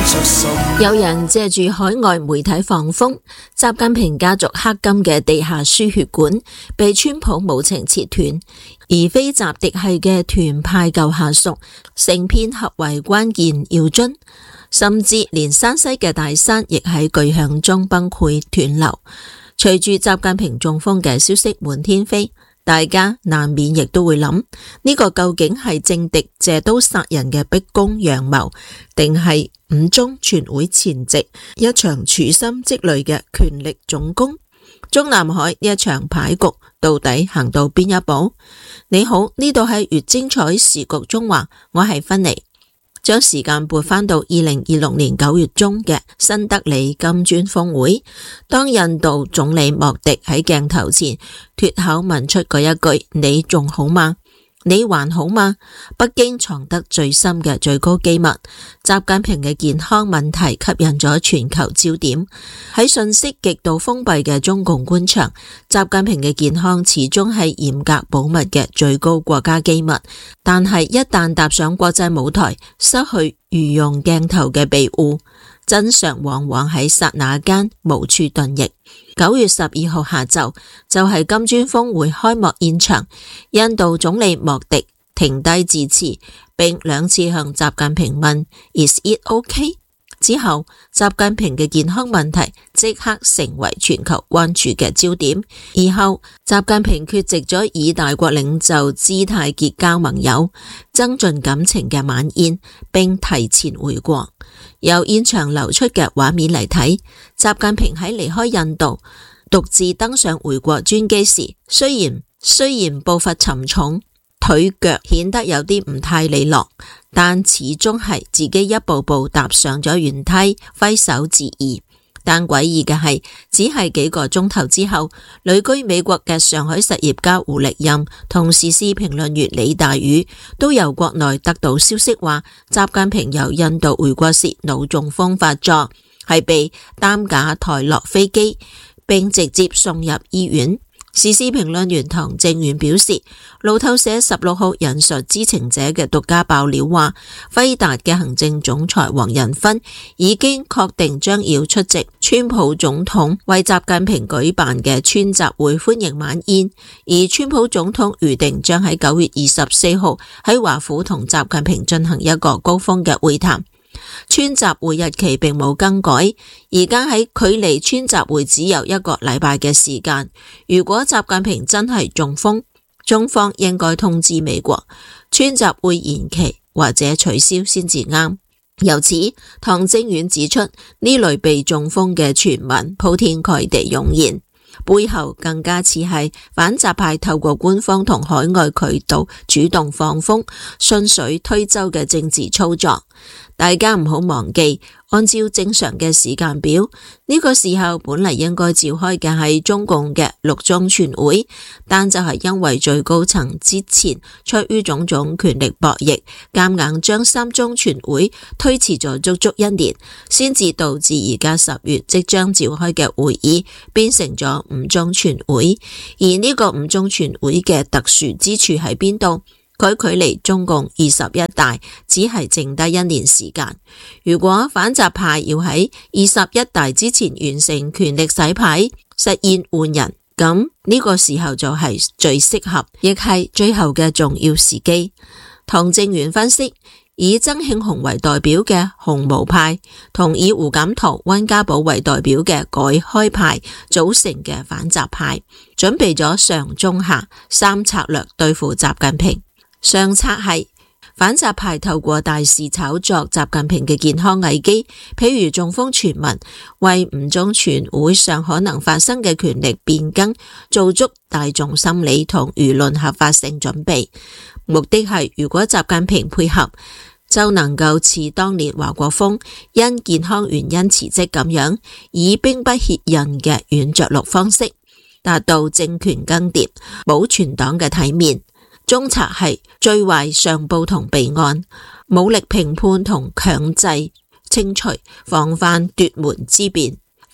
有人借住海外媒體放風，習近平家族黑金嘅地下輸血管被川普無情切斷，而非習嫡系嘅團派舊下屬成片合圍關鍵要津，甚至連山西嘅大山亦喺巨響中崩潰斷流。隨住習近平中風嘅消息滿天飛，大家難免亦都會諗，呢個究竟係政敵借刀殺人嘅逼宮陽謀，定係五中全會前夕一場處心積慮嘅權力總攻？中南海呢一場牌局到底行到邊一步？你好，呢度係越精彩時局中華，我係芬妮。將時間撥返到2026年9月中嘅新德里金磚峰會，當印度總理莫迪喺鏡頭前脫口問出嗰一句你仲好嗎？你還好嗎？北京藏得最深嘅最高機密，習近平嘅健康問題吸引咗全球焦點。喺信息極度封閉嘅中共官場，習近平嘅健康始終係嚴格保密嘅最高國家機密。但係一旦踏上國際舞台，失去御用鏡頭嘅庇護，真相往往喺剎那間無處遁逸。9月12號下晝就係金磚峰會開幕現場，印度總理莫迪停低致辭，並兩次向習近平問 Is it OK？ 之後，習近平嘅健康問題即刻成為全球關注嘅焦點。而後，習近平缺席咗以大國領袖姿態結交盟友、增進感情嘅晚宴，並提前回國。由現場流出嘅畫面嚟睇，習近平喺離開印度獨自登上回國專機時，雖然步伐沉重，腿腳顯得有啲唔太利落，但始終係自己一步步踏上咗原梯，揮手致意。但詭異嘅係，只係幾個鐘頭之後，旅居美國嘅上海實業家胡力任同時事評論員李大宇都由國內得到消息話，習近平由印度回國時腦中風發作，係被擔架抬落飛機，並直接送入醫院。時事評論員唐正遠表示，路透社16號引述知情者嘅獨家爆料話，輝達嘅行政總裁黃仁勳已經確定將要出席川普總統為習近平舉辦嘅川習會歡迎晚宴，而川普總統預定將喺9月24號喺華府同習近平進行一個高峰嘅會談。川習會日期並冇更改，而家喺距離川習會只有一個禮拜嘅時間。如果習近平真係中風，中方應該通知美國，川習會延期或者取消先至啱。由此，唐正遠指出，呢類被中風嘅傳聞鋪天蓋地湧現，背後更加似係反習派透過官方同海外渠道主動放風、順水推舟嘅政治操作。大家唔好忘記，按照正常嘅時間表，呢個時候本嚟應該召開嘅係中共嘅6中全會，但就係因為最高層之前出於種種權力博弈，夾硬將3中全會推遲咗足足1年，先至導致而家10月即將召開嘅會議變成咗5中全會。而呢個5中全會嘅特殊之處喺邊度？佢距離中共21大只係剩低1年時間。如果反習派要喺21大之前完成權力洗牌，實現換人，咁呢個時候就係最適合，亦係最後嘅重要時機。唐正遠分析，以曾慶紅為代表嘅紅毛派同以胡錦濤、溫家寶為代表嘅改開派組成嘅反習派，準備咗上中下3策略對付習近平。上策係反習派透過大肆炒作習近平嘅健康危機，譬如中風傳聞，為5中全會上可能發生嘅權力變更做足大眾心理同輿論合法性準備。目的係如果習近平配合，就能夠似當年華國鋒因健康原因辭職咁樣，以兵不血刃嘅軟着陸方式達到政權更迭，保存黨嘅體面。中策係最壞上報同備案，武力評判同強制清除，防範奪門之變。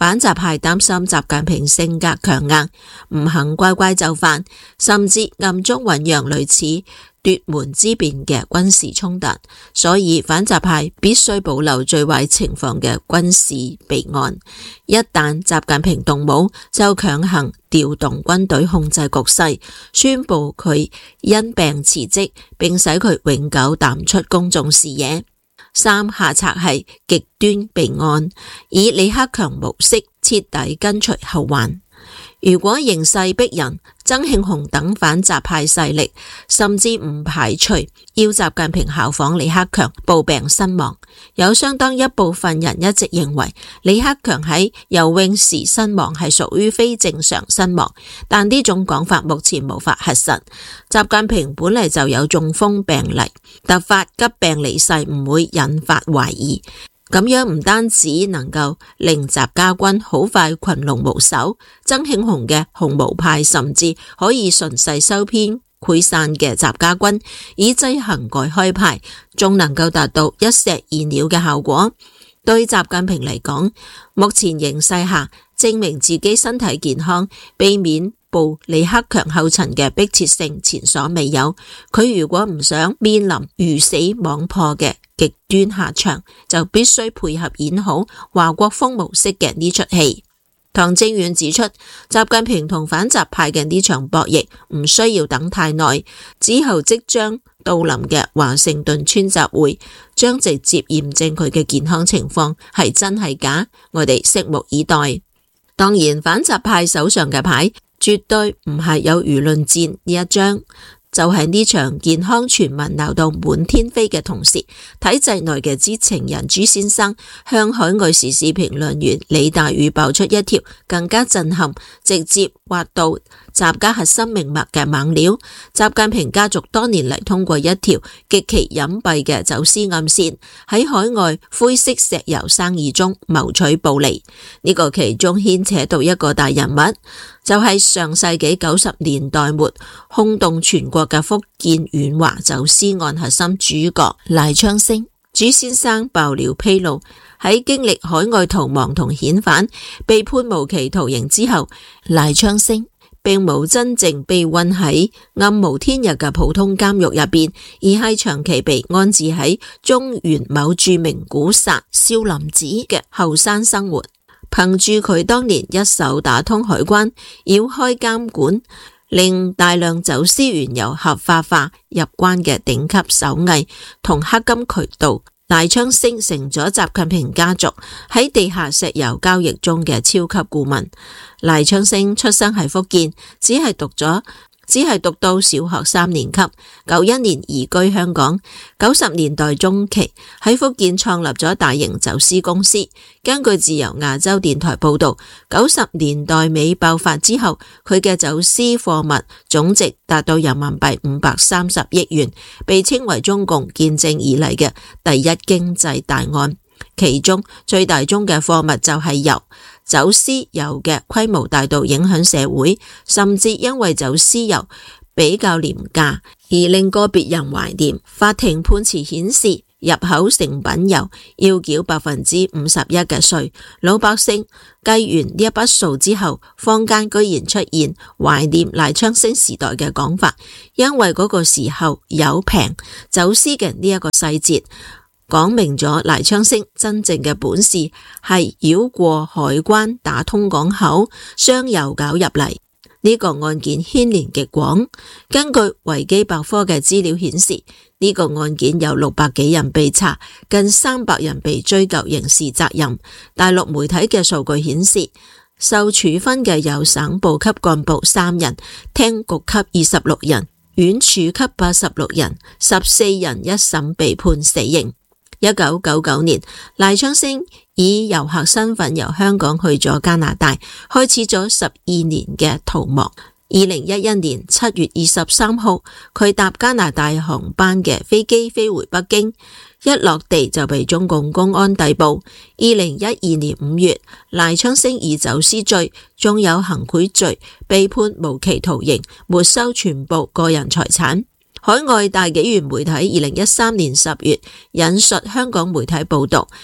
反習派擔心習近平性格強硬，唔肯乖乖就範，甚至暗中醞釀類似奪門之變嘅軍事衝突，所以反習派必須保留最壞情況嘅軍事備案。一旦習近平動武，就強行調動軍隊控制局勢，宣布佢因病辭職，並使佢永久淡出公眾視野。三，下策係極端備案，以李克強模式徹底根除後患。如果形勢逼人，曾慶紅等反習派勢力甚至唔排除要習近平效仿李克強暴病身亡。有相當一部分人一直認為李克強喺游泳時身亡係屬於非正常身亡，但呢種講法目前無法核實。習近平本嚟就有中風病例，突發急病離世唔會引發懷疑。咁樣唔單止能夠令習家軍好快群龍無首，曾慶紅嘅紅毛派甚至可以順勢收編潰散嘅習家軍，以制衡改開派，仲能夠達到一石二鳥嘅效果。對習近平嚟講，目前形勢下證明自己身體健康，避免步李克強後塵嘅迫切性前所未有。佢如果唔想面臨魚死網破嘅極端下場，就必須配合演好華國鋒模式嘅呢出戲。唐正遠指出，習近平同反習派嘅呢場博弈唔需要等太耐，之後即將到臨嘅華盛頓川習會將直接驗證佢嘅健康情況係真係假，我哋拭目以待。當然，反習派手上嘅牌絕對唔係有輿論戰呢一張。就係呢場健康傳聞鬧到滿天飛嘅同時，體制內嘅知情人朱先生向海外時事評論員李大宇爆出一條更加震撼、直接挖到習家核心命脈嘅猛料。習近平家族多年嚟通過一條極其隱蔽嘅走私暗線，喺海外灰色石油生意中謀取暴利。呢個其中牽扯到一個大人物，就係上世紀90年代末轟動全國嘅福建遠華走私案核心主角賴昌星。朱先生爆料披露，喺經歷海外逃亡同遣返被判無期徒刑之後，賴昌星並冇真正被困喺暗無天日嘅普通監獄入邊，而係長期被安置喺中原某著名古剎少林寺嘅後山生活。憑住佢當年一手打通海關、繞開監管，令大量走私原油合法化入關嘅頂級手藝同黑金渠道，賴昌星成咗習近平家族喺地下石油交易中嘅超級顧問。賴昌星出生喺福建，只係讀到小學3年級，91年移居香港。90年代中期喺福建創立咗大型走私公司。根據自由亞洲電台報道，90年代尾爆發之後，佢嘅走私貨物總值達到人民幣530億元，被稱為中共建政以嚟嘅第一經濟大案。其中最大宗嘅貨物就係油，走私油嘅規模大到影響社會，甚至因為走私油比較廉價而令個別人懷念。法庭判詞顯示，入口成品油要繳51%嘅稅。老百姓計完呢一筆數之後，坊間居然出現懷念賴昌星時代嘅講法，因為嗰個時候油平，走私嘅呢一個細節講明咗賴昌星真正嘅本事係繞過海關打通港口，將油搞入嚟。呢個案件牽連極廣，根據維基百科嘅資料顯示，呢個案件有600幾人被查，近300人被追究刑事責任。大陸媒體嘅數據顯示，受處分嘅有省部級幹部3人，廳局級26人，縣處級86人，14人一審被判死刑。1999年，賴昌星以遊客身份由香港去咗加拿大，開始咗12年嘅逃亡。2011年7月23號，佢搭加拿大航班嘅飛機飛回北京，一落地就被中共公安逮捕。2012年5月，賴昌星以走私罪，仲有行賄罪，被判無期徒刑，沒收全部個人財產。海外大紀元媒體2013年10月引述香港媒體報道，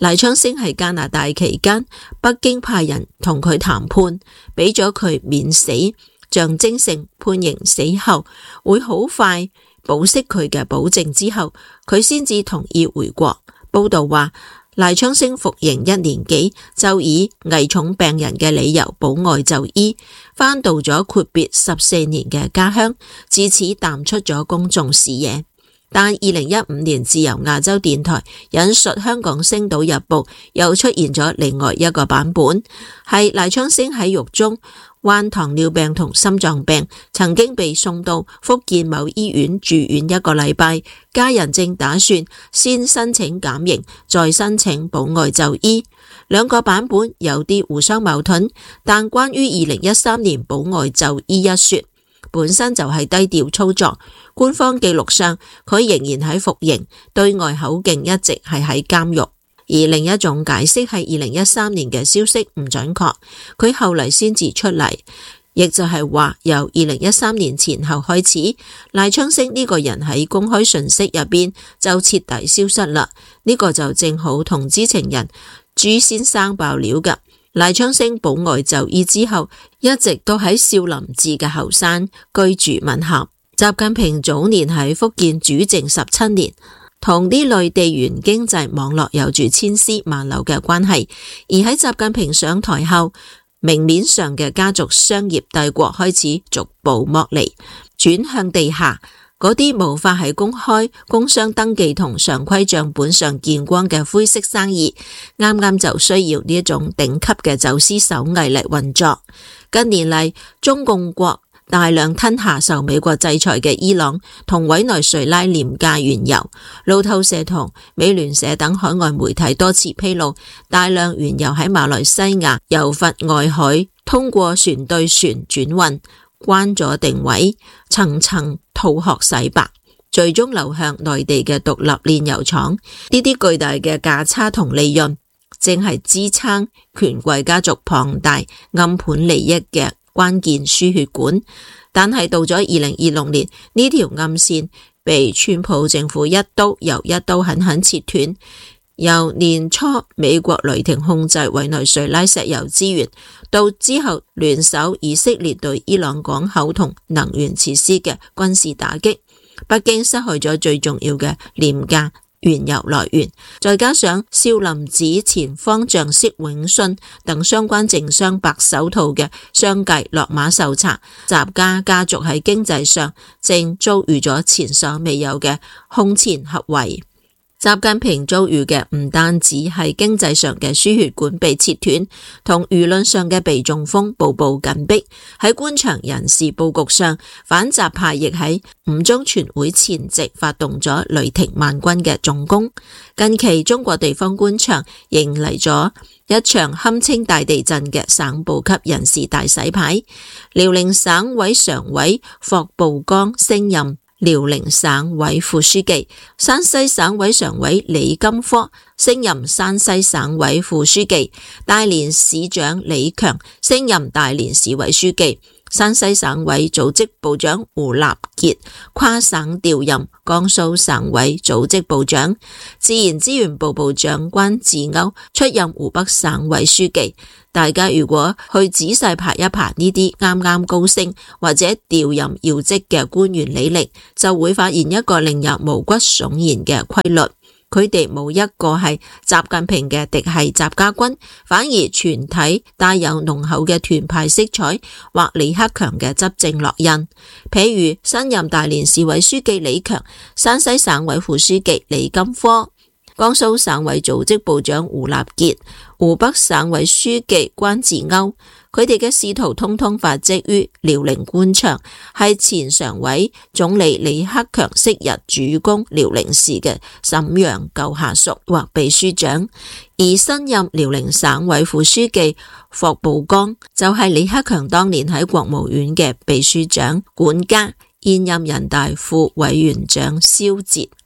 賴昌星喺加拿大期間，北京派人同佢談判，俾咗佢免死，象徵性判刑死後會好快保釋佢嘅保證之後，佢先至同意回國。報道話，賴昌星服刑1年幾，就以危重病人嘅理由保外就醫，返到咗闊別14年嘅家鄉，自此淡出咗公眾視野。但2015年自由亞洲電台引述香港星島日報又出現咗另外一個版本，係賴昌星喺獄中患糖尿病同心臟病，曾經被送到福建某醫院住院1個禮拜，家人正打算先申請減刑，再申請保外就醫。兩個版本有啲互相矛盾，但關於2013年保外就醫一說，本身就係低調操作。官方記錄上，佢仍然喺服刑，對外口徑一直係喺監獄。而另一種解釋係2013年嘅消息唔準確，佢後嚟先至出嚟，亦就係話由2013年前後開始，賴昌星呢個人喺公開信息入邊就徹底消失啦。呢個就正好同知情人朱先生爆料㗎。賴昌星保外就醫之後，一直都喺少林寺嘅後山居住問候。習近平早年喺福建主政17年，同啲內地緣經濟網絡有住千絲萬縷嘅關係。而喺習近平上台後，明面上嘅家族商業帝國開始逐步剝離，轉向地下。嗰啲無法喺公開工商登記同常規賬本上見光嘅灰色生意，啱啱就需要呢一種頂級嘅走私手藝嚟運作。近年嚟，中共國大量吞下受美國制裁嘅伊朗同委內瑞拉廉價原油。路透社同美聯社等海外媒體多次披露，大量原油喺馬來西亞柔佛外海通過船對船轉運，關咗定位，層層吐殼洗白，最終流向內地嘅獨立煉油廠。呢啲巨大嘅價差同利潤，正係支撐權貴家族龐大暗盤利益嘅關鍵輸血管。但係到咗2026年，呢條暗線被川普政府一刀又一刀狠狠切斷。由年初美國雷霆控制委內瑞拉石油資源，到之後聯手以色列對伊朗港口同能源設施嘅軍事打擊，北京失去咗最重要嘅廉價原油來源，再加上少林寺前方丈釋永信等相關政商白手套嘅商界落馬受查，習家家族喺經濟上正遭遇咗前所未有嘅空前合圍。習近平遭遇嘅唔單止係經濟上嘅輸血管被切斷，同輿論上嘅被中風步步緊逼。喺官場人事佈局上，反習派亦喺五中全會前夕發動咗雷霆萬鈞嘅重攻。近期中國地方官場迎嚟咗一場堪稱大地震嘅省部級人事大洗牌。遼寧省委常委霍步剛升任遼寧省委副書記，山西省委常委李金科升任山西省委副書記，大連市長李強升任大連市委書記，山西省委組織部長胡立傑跨省調任江蘇省委組織部長，自然資源部部長關志歐出任湖北省委書記。大家如果去仔細排一排呢啲啱啱高升或者調任要職嘅官員履歷，就會發現一個令人毛骨悚然嘅規律。佢哋冇一個係習近平嘅嫡系習家軍，反而全體帶有濃厚嘅團派色彩或李克強嘅執政烙印。譬如新任大連市委書記李強、山西省委副書記李金科、江蘇省委組織部長胡立傑、湖北省委書記關志歐，佢哋嘅仕途通通發跡於遼寧官場，係前常委總理李克強昔日主攻遼寧市嘅瀋陽舊下屬或秘書長。而新任遼寧省委副書記霍步剛就係李克強當年喺國務院嘅秘書長管家，現任人大副委員長肖捷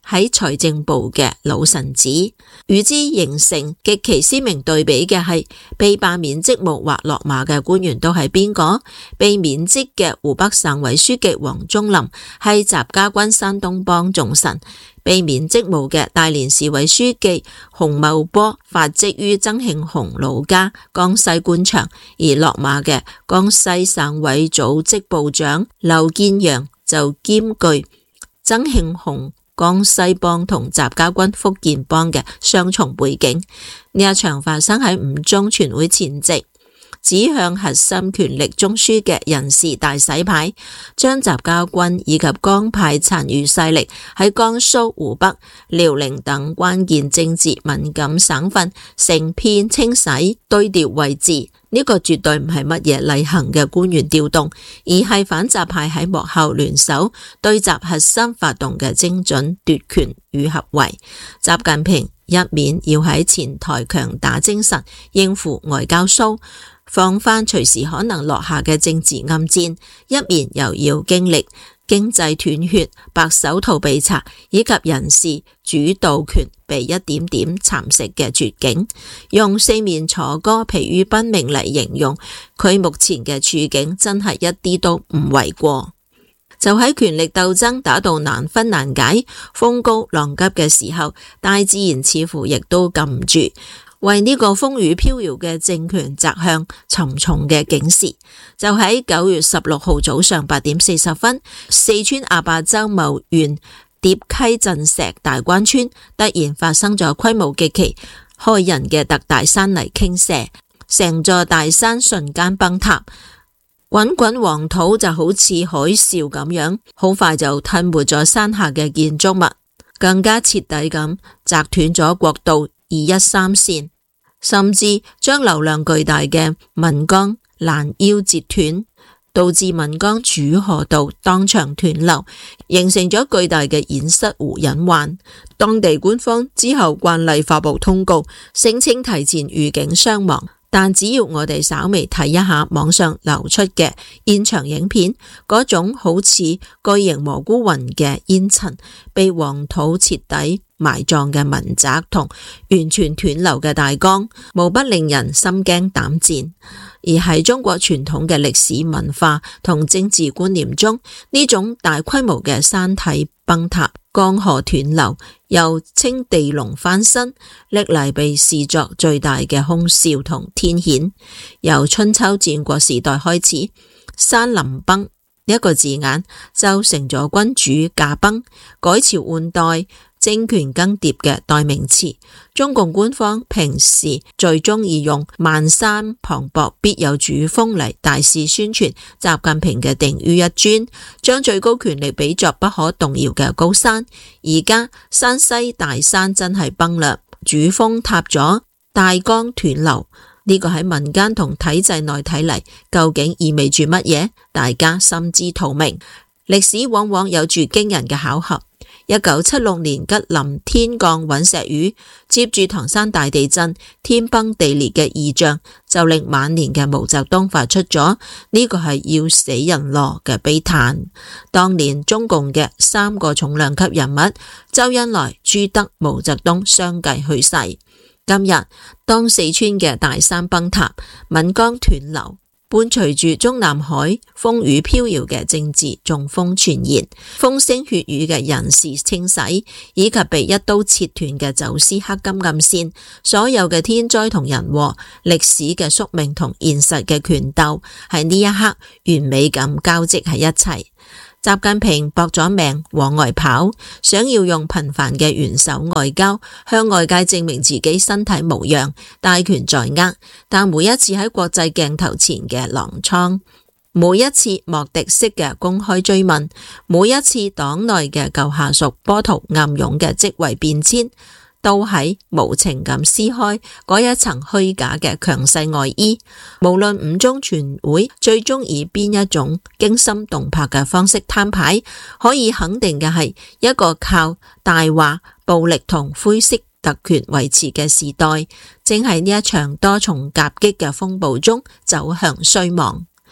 喺財政部嘅老臣子。與之形成極其鮮明對比嘅係，被罷免職務或落馬嘅官員都係邊個？被免職嘅湖北省委書記王忠林係翟家軍山東幫重臣，被免職務嘅大連市委書記洪茂波發跡於曾慶紅老家江西官場，而落馬嘅江西省委組織部長劉建陽就兼具曾慶紅江西幫同翟家軍福建幫嘅雙重背景。呢一場發生喺五中全會前夕，指向核心權力中樞嘅人事大洗牌，將翟家軍以及江派殘餘勢力喺江蘇、湖北、遼寧等關鍵政治敏感省份成片清洗對調位置。呢個絕對唔係乜嘢例行嘅官員調動，而係反翟派喺幕後聯手對翟核心發動嘅精準奪權與合圍。習近平一面要喺前台強打精神應付外交騷，防範隨時可能落下嘅政治暗戰，一面又要經歷經濟斷血、白手套被查以及人事主導權被一點點蠶食嘅絕境，用四面楚歌、疲於奔命嚟形容佢目前嘅處境，真係一啲都唔為過。就喺權力鬥爭打到難分難解、風高浪急嘅時候，大自然似乎亦都禁唔住，為呢個風雨飄搖嘅政權擲向沉重嘅警示。就喺9月16號早上8點40分，四川阿壩州牟縣疊溪鎮石大關村突然發生咗規模極其駭人嘅特大山泥傾瀉，成座大山瞬間崩塌，滾滾黃土就好似海嘯咁樣，好快就吞沒咗山下嘅建築物，更加徹底咁砸斷咗國道213線，甚至將流量巨大嘅岷江攔腰截斷，導致岷江主河道當場斷流，形成咗巨大嘅堰塞湖隱患。當地官方之後慣例發布通告，聲稱提前預警傷亡。但只要我哋稍微睇一下網上流出嘅現場影片，嗰種好似巨型蘑菇雲嘅煙塵、被黃土徹底埋葬嘅民宅同完全斷流嘅大江，無不令人心驚膽戰。而喺中國傳統嘅歷史文化同政治觀念中，呢種大規模嘅山體崩塌、江河斷流，又稱地龍翻身，歷嚟被視作最大嘅凶兆同天譴。由春秋戰國時代開始，山林崩一個字眼就成咗君主駕崩、改朝換代、政權更迭嘅代名詞。中共官方平時最中意用萬山磅礴必有主峰嚟大肆宣傳習近平嘅定於一尊，將最高權力比作不可動搖嘅高山。而家山西大山真係崩啦，主峰塌咗，大江斷流。呢個喺民間同體制內睇嚟，究竟意味住乜嘢？大家心知肚明。歷史往往有住驚人嘅巧合。1976年吉林天降隕石雨，接住唐山大地震，天崩地裂嘅異象，就令晚年嘅毛澤東發出咗呢個係要死人咯嘅悲嘆。當年中共嘅3個重量級人物周恩來、朱德、毛澤東相繼去世。今日當四川嘅大山崩塌、岷江斷流，伴隨住中南海風雨飄搖嘅政治中風傳言、風聲血雨嘅人事清洗，以及被一刀切斷嘅走私黑金暗線，所有嘅天災同人禍、歷史嘅宿命同現實嘅權鬥，喺呢一刻完美咁交織喺一齊。習近平搏咗命往外跑，想要用頻繁嘅元首外交向外界證明自己身體無恙、大權在握。但每一次喺國際鏡頭前嘅狼瘡，每一次莫迪式嘅公開追問，每一次黨內嘅舊下屬波濤暗湧嘅職位變遷，都喺無情咁撕開嗰一層虛假嘅強勢外衣。無論五中全會最終以邊一種驚心動魄嘅方式攤牌，可以肯定嘅係，一個靠大話、暴力同灰色特權維持嘅時代，正喺呢一場多重夾擊嘅風暴中走向衰亡。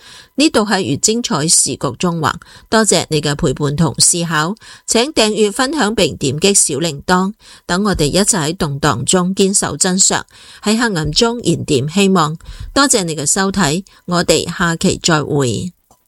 呢度係粵精彩時局縱橫，多謝你嘅陪伴同思考，請訂閱分享並點擊小鈴鐺，等我哋一齊喺動盪中堅守真相，喺黑暗中燃點希望。多謝你嘅收睇，我哋下期再會。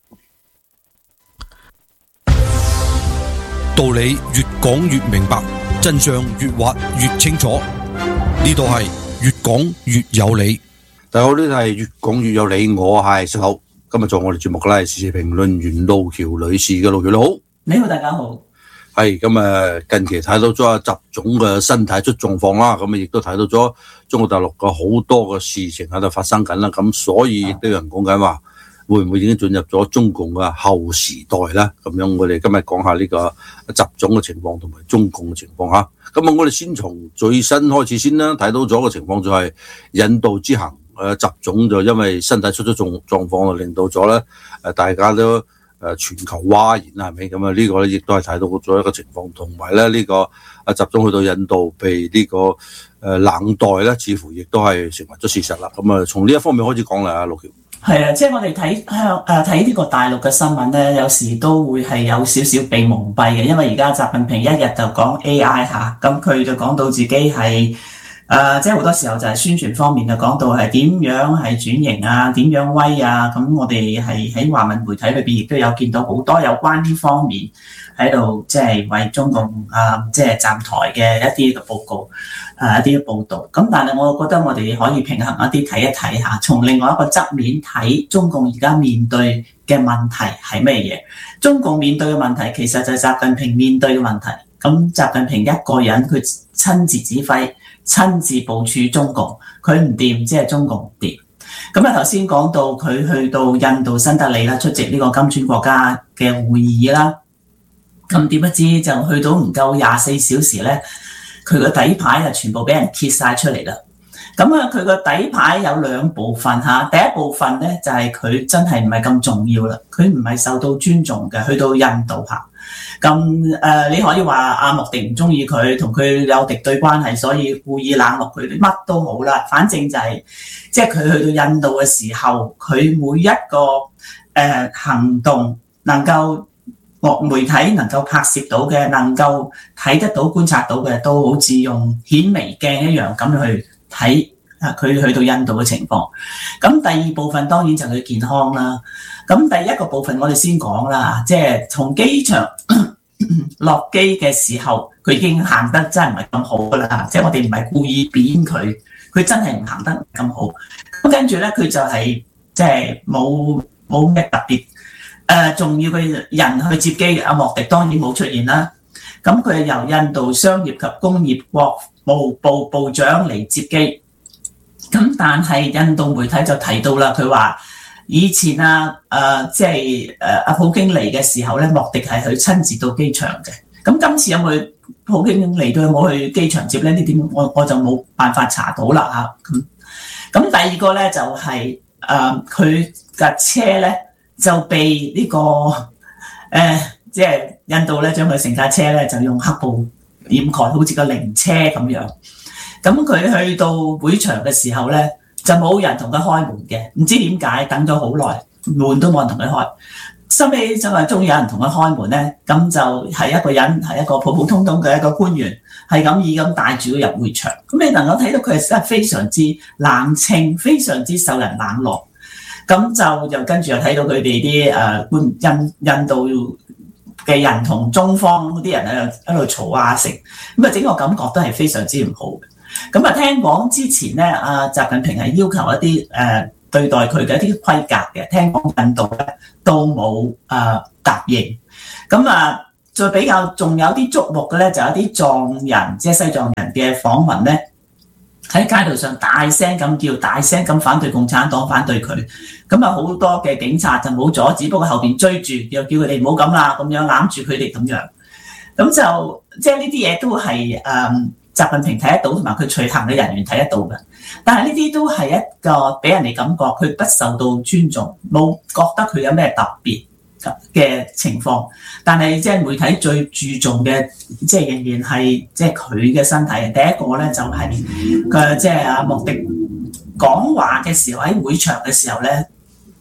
道理越講越明白，真相越挖越清楚。呢度係越講越有理。 大家好，呢度係越講越有理，我係石頭。今日做我哋節目嘅咧係時事評論員路橋女士嘅。路橋你好。 你好，大家好。 係咁近期睇到咗阿習總嘅身體出狀況啦，咁亦都睇到咗中國大陸嘅好多嘅事情喺度發生緊啦，咁所以亦都有人講緊話，會唔會已經進入咗中共嘅後時代咧？咁樣我哋今日講下呢個習總嘅情況同埋中共嘅情況嚇。咁我哋先從最新開始先啦，睇到咗嘅情況就係印度之行。習總就因為身體出咗狀況，令到咗咧大家都全球譁然啦，係咪咁啊？呢個咧亦都係睇到咗一個情況，同埋咧呢個習總去到印度被呢個冷待咧，似乎亦都係成為咗事實啦。咁從呢一方面開始講啦，路橋。 係啊，即係我哋睇呢個大陸嘅新聞咧，有時都會係有少少被蒙蔽嘅，因為而家習近平一日就講 AI 嚇，咁佢就講到自己係。即係好多時候就係宣傳方面就講到係點樣係轉型啊，點樣威啊，咁我哋係喺華文媒體裏邊亦都有見到好多有關呢方面喺度，即係為中共即係站台嘅一啲嘅報告，一啲嘅報導。咁但係我覺得我哋可以平衡一啲睇一睇下，從另外一個側面睇中共而家面對嘅問題係咩嘢？中共面對嘅問題其實就係習近平面對嘅問題。咁習近平一個人佢親自指揮。親自部署中共，佢唔掂，即係中共唔掂。咁頭先講到佢去到印度新德里啦，出席呢個金磚國家嘅會議啦。咁點不知就去到唔夠24小時咧，佢個底牌就全部俾人揭晒出嚟啦。咁佢個底牌有兩部分嚇，第一部分咧就係佢真係唔係咁重要啦，佢唔係受到尊重嘅，去到印度嚇。咁你可以話阿莫迪唔中意佢，同佢有敵對關係，所以故意冷落佢，乜都好啦。反正就係即係佢去到印度嘅時候，佢每一個行動能夠媒體能夠拍攝到嘅，能夠睇得到觀察到嘅，都好似用顯微鏡一樣咁去睇佢去到印度嘅情況。咁第二部分當然就係佢健康啦。咁第一個部分我哋先講啦，即係從機場落機嘅時候，佢已經行得真係唔係咁好噶啦，即係我哋唔係故意扁佢，佢真係唔行得咁好。咁跟住咧，佢就係即係冇咩特別重要嘅人去接機。阿莫迪當然冇出現啦。咁佢係由印度商業及工業國務部部長嚟接機。咁但係印度媒體就提到啦，佢話以前即係阿普京嚟嘅時候咧，莫迪係去親自到機場嘅。咁今次有冇普京嚟到有冇去機場接咧？呢點我就冇辦法查到啦嚇。咁第二個咧就係佢架車咧就被呢個即係印度咧將佢成架車咧就用黑布掩蓋，好似個靈車咁樣。咁佢去到會場嘅時候咧，就冇人同佢開門嘅，唔知點解等咗好耐，門都冇人同佢開。收尾就係終於有人同佢開門咧，咁就係一個人，係一個普普通通嘅一個官員，係咁以咁帶住佢入會場。咁你能夠睇到佢係真係非常之冷清，非常之受人冷落。咁就跟住又睇到佢哋啲印度嘅人同中方啲人喺度嘈啊成，咁整個感覺都係非常之唔好嘅。咁聽講之前咧，習近平係要求一啲對待佢嘅一啲規格嘅，聽講印度咧都冇答應。咁再比較仲有啲矚目嘅咧，就有啲藏人，即係西藏人嘅訪問咧，喺街道上大聲咁叫，大聲咁反對共產黨，反對佢。咁好多嘅警察就冇阻止，不過後邊追住又叫佢哋唔好咁啦，咁樣攬住佢哋咁樣。咁就即係呢啲嘢都係習近平睇得到，同埋佢隨行嘅人員睇得到嘅。但係呢啲都係一個俾人哋感覺佢不受到尊重，冇覺得佢有咩特別嘅情況。但係即係媒體最注重嘅，即係仍然係即係佢嘅身體。第一個咧就係佢即係阿莫迪講話嘅時候，喺會場嘅時候咧，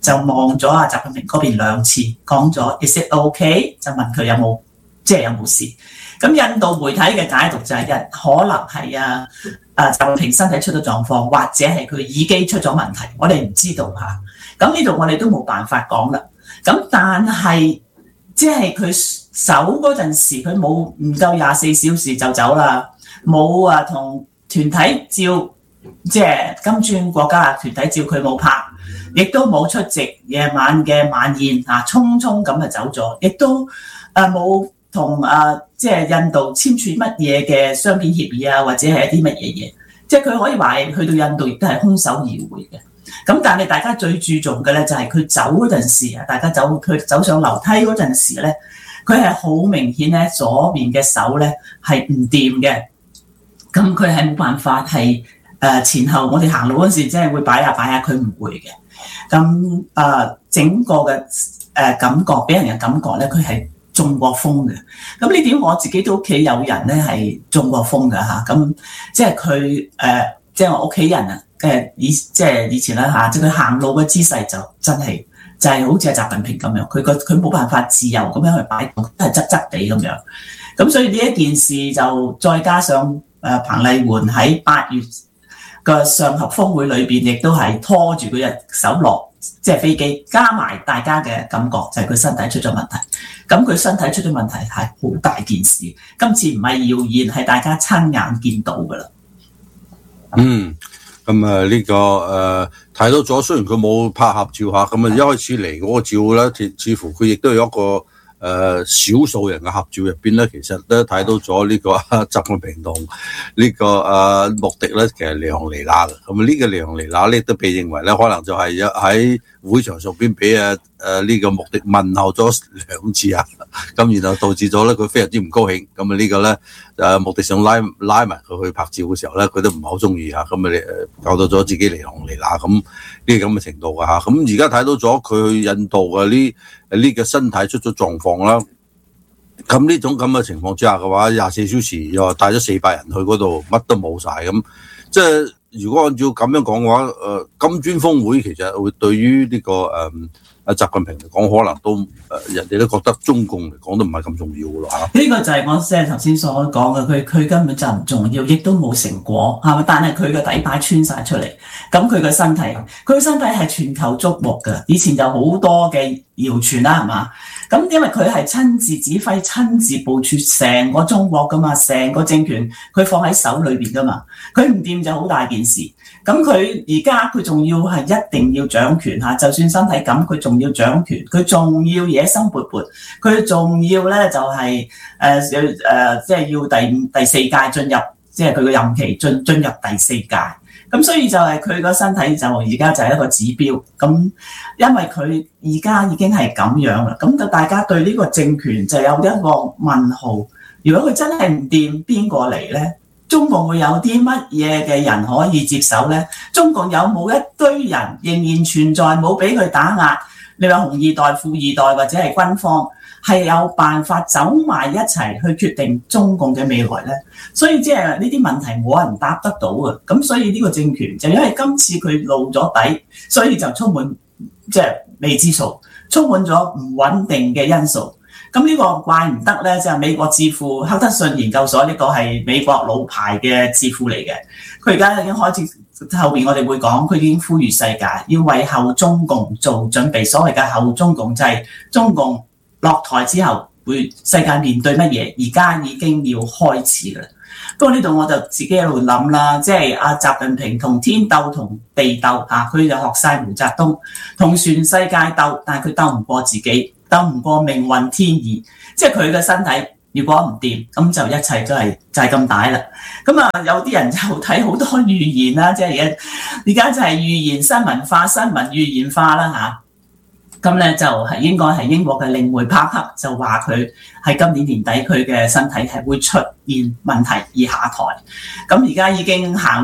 就望咗阿習近平嗰邊2次，講咗 Is it OK？ 就問佢有冇事。咁印度媒體嘅解讀就係可能係習近平身體出咗狀況，或者係佢耳機出咗問題，我哋唔知道嚇。咁呢度我哋都冇辦法講啦。咁但係即係佢走嗰陣時，佢冇唔夠24小時就走啦，冇同團體照，即係金磚國家嘅團體照佢冇拍，亦都冇出席夜晚嘅晚宴匆匆咁就走咗，亦都冇同即係印度簽署乜嘢嘅雙邊協議或者係一啲乜嘢嘢，即係佢可以話去到印度亦都係空手而回嘅。咁但係大家最注重嘅咧就係佢走嗰陣時佢走上樓梯嗰陣時咧，佢係好明顯咧左邊嘅手咧係唔掂嘅，咁佢係冇辦法係前後我哋行路嗰時即係會擺下，佢唔會嘅。咁整個嘅感覺俾人嘅感覺咧，佢係中過風嘅。咁呢點我自己都屋企有人咧係中過風嘅嚇。咁即係佢即係我屋企人以前啦即係佢行路嘅姿勢就真係就係好似習近平咁樣，佢冇辦法自由咁樣去擺動，都係側側地咁樣。咁所以呢一件事就再加上彭麗媛喺8月嘅上合峰會裏邊，亦都係拖住佢隻手落即係飛機，加埋大家嘅感覺就係佢身體出咗問題。咁佢身體出咗問題係好大件事，今次唔係謠言，係大家親眼見到噶啦。 咁呢個睇到咗，雖然佢冇拍合照下，咁一開始嚟嗰個照咧，似乎佢亦都有一個少數人嘅合照入邊咧，其實都睇到咗呢個習近平同呢個穆迪咧，其實離行離迾嘅。咁呢個離行離迾咧，都被認為咧，可能就係喺會場上邊俾呢個穆迪問候咗2次咁然後導致咗咧佢非常之唔高興。咁呢個咧穆迪想拉埋佢去拍照嘅時候咧，佢都唔係好中意咁搞到咗自己離行離迾咁呢啲咁嘅程度㗎。咁而家睇到咗佢去印度嘅呢個身體出咗狀況啦。咁呢種咁嘅情況之下嘅話，24小時又帶咗400人去嗰度，乜都冇晒咁。即係如果按照咁樣講嘅話，金磚峰會其實會對於呢個習近平嚟講，可能都人哋都覺得中共嚟講都唔係咁重要嘅咯嚇。 呢個就係我即係頭先所講嘅，佢根本就唔重要，亦都冇成果係咪？但係佢個底牌穿晒出嚟，咁佢個身體係全球矚目嘅。以前就好多嘅謠傳啦，係嘛？咁因為佢係親自指揮、親自部署成個中國噶嘛，成個政權佢放喺手裏邊噶嘛，佢唔掂就好大件事。咁佢而家佢仲要係一定要掌權嚇，就算身體咁，佢仲要掌權，佢仲要野心勃勃，佢仲要咧就係即係要第4屆進入，即係佢個任期進入第4屆。咁所以就係佢個身體就而家就係一個指標。咁因為佢而家已經係咁樣啦，咁就大家對呢個政權就有一個問號。如果佢真係唔掂，邊個嚟咧？中共會有啲乜嘢嘅人可以接手呢？中共有冇一堆人仍然存在，冇俾佢打壓？你話紅二代、富二代或者係軍方係有辦法走埋一齊去決定中共嘅未來呢？所以即係呢啲問題冇人答得到嘅。咁所以呢個政權就因為今次佢露咗底，所以就充滿即係未知數，充滿咗唔穩定嘅因素。咁呢個怪唔得咧，就係美國智庫赫德遜研究所，呢個係美國老牌嘅智庫嚟嘅。佢而家已經開始，後邊我哋會講，佢已經呼籲世界要為後中共做準備。所謂嘅後中共就係中共落台之後，會世界面對乜嘢？而家已經要開始啦。不過呢度我就自己喺度諗啦，即係阿習近平同天鬥同地鬥嚇，佢就學晒毛澤東同全世界鬥，但係佢鬥唔過自己。鬥唔過命運天意，即係佢嘅身體如果唔掂，咁就一切都係就係咁大啦。咁有啲人就睇好多預言啦，即係而家就係預言新聞化、新聞預言化啦嚇。咁咧就係應該係英國嘅令梅帕克就話佢喺今年年底佢嘅身體係會出現問題而下台。咁而家已經行